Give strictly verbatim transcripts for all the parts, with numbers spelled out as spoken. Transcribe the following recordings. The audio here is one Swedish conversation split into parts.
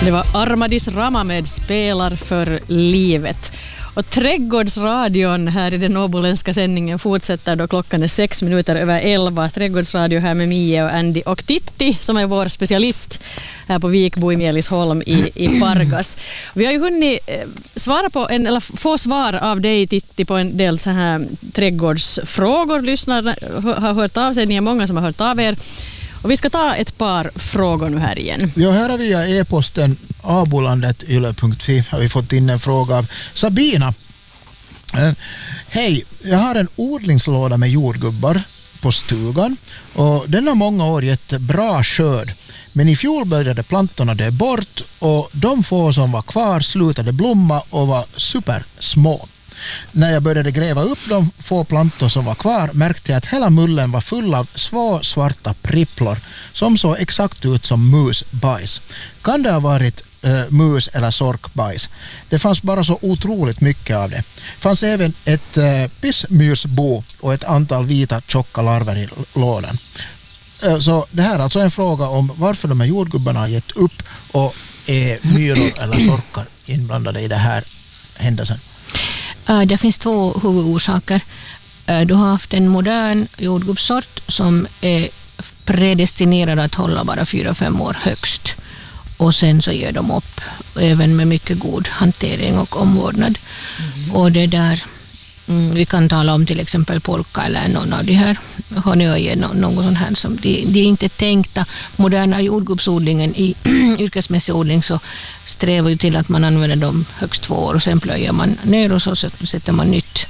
Det var Armadis Rama med Spelar för livet. Och Trädgårdsradion här i den åboländska sändningen fortsätter då klockan är sex minuter över elva. Trädgårdsradio här med Mie och Andy och Titti som är vår specialist här på Vikbo i Melisholm i, i Pargas. Vi har ju hunnit svara på en, eller få svar av dig Titti på en del så här trädgårdsfrågor. Lyssnarna har hört av sig, ni är många som har hört av er. Och vi ska ta ett par frågor nu här igen. Ja, här har via e-posten abolandet yle punkt fi har vi fått in en fråga av Sabina. Eh, Hej, jag har en odlingslåda med jordgubbar på stugan och den har många år gett bra skörd. Men i fjol började plantorna dö bort och de få som var kvar slutade blomma och var supersmå. När jag började gräva upp de få plantor som var kvar märkte jag att hela mullen var full av små svarta pripplor som såg exakt ut som musbajs. Kan det ha varit uh, mus eller sorkbajs? Det fanns bara så otroligt mycket av det. Det fanns även ett uh, pissmyrsbo och ett antal vita tjocka larver i lådan. Uh, så det här är alltså en fråga om varför de här jordgubbarna har gett upp och är myror eller sorkar inblandade i det här händelsen. Det finns två huvudorsaker. Du har haft en modern jordgubbssort som är predestinerad att hålla bara fyra fem år högst. Och sen så ger de upp, även med mycket god hantering och omvårdnad. Mm. Och det där, vi kan tala om till exempel polka eller någon av de här honöje, någon sån här som de, de är inte tänkta. Moderna jordgubbsodlingen i yrkesmässig odling så strävar ju till att man använder dem högst två år och sen plöjer man ner och så sätter man nytt.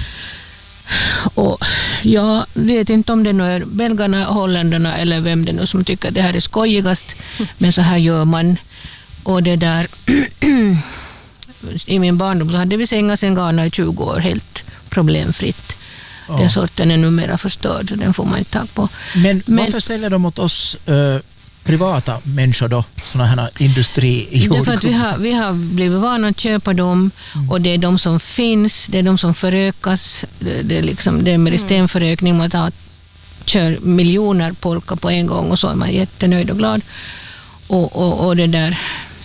Och jag vet inte om det nu är belgarna, holländarna eller vem det nu som tycker att det här är skojigast, men så här gör man. Och det där i min barndom så hade vi sängasengana i tjugo år helt problemfritt. Ja. Den sorten är numera förstörd, den får man inte tag på. Men, men varför säljer de åt oss uh, privata människor då, såna här industri i jordgubb? Därför att vi har, vi har blivit vana att köpa dem mm. och det är de som finns, det är de som förökas, det, det är liksom det är meristenförökning mot att kör miljoner polka på en gång och så är man jättenöjd och glad. Och, och, och det där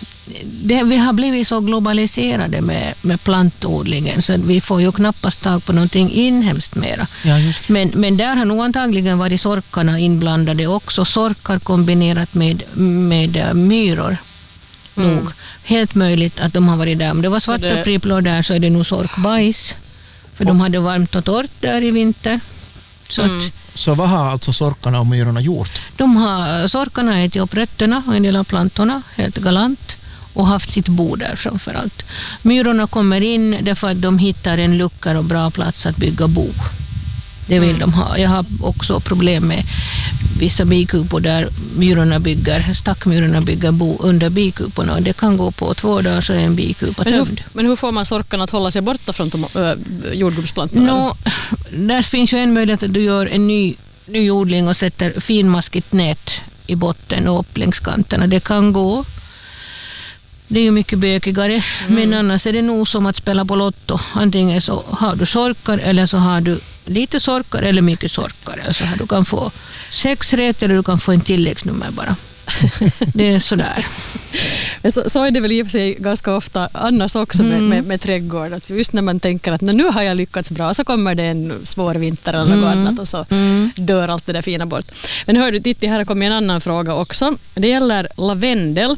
Det, vi har blivit så globaliserade med, med plantodlingen så vi får ju knappast tag på någonting inhemskt mera. Ja, just. Men, men där har nog antagligen varit sorkarna inblandade också. Sorkar kombinerat med, med myror. Mm. Nog. Helt möjligt att de har varit där. Om det var svarta det... pripplor där så är det nog sorkbajs. För och... de hade varmt och torrt där i vinter. Så mm. att, Så vad har alltså sorkarna och myrorna gjort? De har, sorkarna ätit upp rötterna och en del av plantorna, helt galant. Och haft sitt bo där framförallt. Myrorna kommer in därför att de hittar en lucka och bra plats att bygga bo. Det vill mm. de ha. Jag har också problem med vissa bikupor där myrorna bygger, stackmyrorna bygger bo under bikuporna. Och det kan gå på två dagar så är en bikupa tömd. Men hur, men hur får man sorkarna att hålla sig borta från de, äh, jordgubbsplantorna? No, där finns ju en möjlighet att du gör en ny, ny odling och sätter finmaskigt nät i botten och upp längs kanterna. Det kan gå. Det är ju mycket bökigare, mm. men annars är det nog som att spela på lotto. Antingen så har du sorkar eller så har du lite sorkar eller mycket sorkar. Alltså du kan få sex rätt eller du kan få en tilläggsnummer bara. Det är sådär. Men så, så är det väl i och för sig ganska ofta annars också med, mm. med, med trädgård. Att just när man tänker att nu har jag lyckats bra så kommer det en svår vinter eller något mm. annat och så mm. dör allt det där fina bort. Men hör du, Titti, här kommer en annan fråga också. Det gäller lavendel.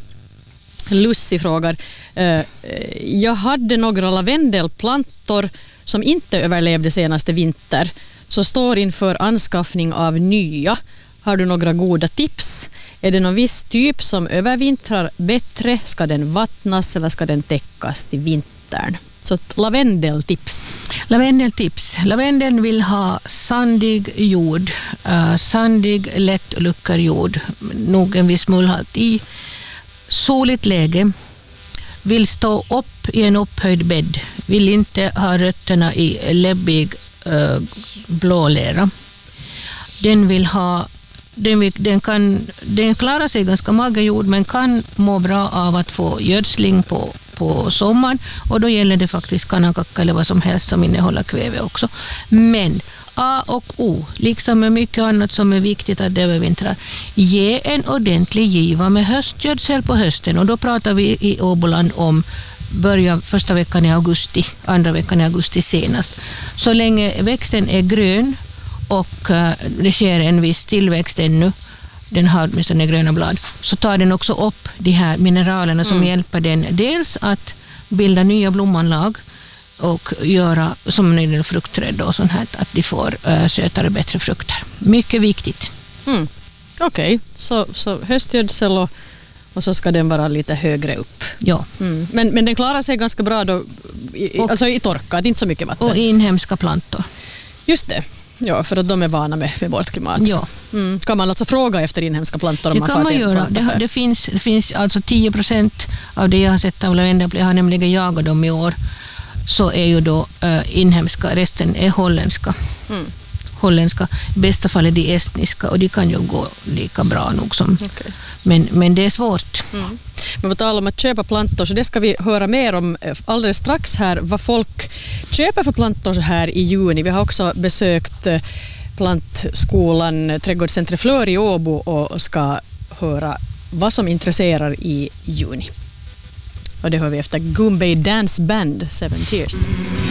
Lussi frågar, eh, jag hade några lavendelplantor som inte överlevde senaste vinter, så står inför anskaffning av nya. Har du några goda tips? Är det någon viss typ som övervintrar bättre? Ska den vattnas eller ska den täckas till vintern? Så lavendeltips. Lavendeltips. Lavendeln vill ha sandig jord, uh, sandig lättluckad jord, nog en viss mullhalt i. Soligt läge, vill stå upp i en upphöjd bädd, vill inte ha rötterna i läbbig äh, blålera. Den vill ha, den, vill, den, kan, den klarar sig ganska mager jord men kan må bra av att få gödsling på, på sommaren och då gäller det faktiskt kanakacka eller vad som helst som innehåller kväve också. Men A och O, liksom med mycket annat som är viktigt att övervintra. Ge en ordentlig giva med höstgödsel på hösten, och då pratar vi i Åboland om börja första veckan i augusti, andra veckan i augusti senast. Så länge växten är grön och uh, det sker en viss tillväxt ännu, den har åtminstone gröna blad, så tar den också upp de här mineralerna som mm. hjälper den dels att bilda nya blommanlag och göra som när det fruktträd och sånt här, att de får uh, sötare, bättre frukter. Mycket viktigt. Mm. Okej, okay. så, så höstgödsel och, och så ska den vara lite högre upp. Ja. Mm. Men, men den klarar sig ganska bra då, i, och, alltså i torka, att inte så mycket vatten. Och inhemska plantor. Just det. Ja, för att de är vana med, med vårt klimat. Ja. Mm. Kan man alltså fråga efter inhemska plantor? Om det man kan man göra. Det, det, finns, det finns alltså tio procent av det jag har sett av lavendel, jag har nämligen jagat dem i år, så är ju då uh, inhemska, resten är holländska. Mm. Holländska, i bästa fall är de estniska, och de kan ju gå lika bra nog som, okay. men, men det är svårt. Mm. Men på tal om att köpa plantor, så det ska vi höra mer om alldeles strax här, vad folk köper för plantor så här i juni. Vi har också besökt plantskolan Trädgårdscentret Flör i Åbo och ska höra vad som intresserar i juni. Och det hör vi efter Goombay Dance Band, Seven Tears.